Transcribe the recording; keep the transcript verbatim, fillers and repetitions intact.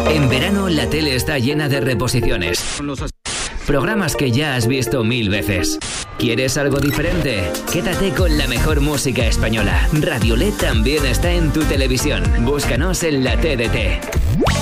En verano la tele está llena de reposiciones. Programas que ya has visto mil veces. ¿Quieres algo diferente? Quédate con la mejor música española. Radio L E D también está en tu televisión. Búscanos en la T D T.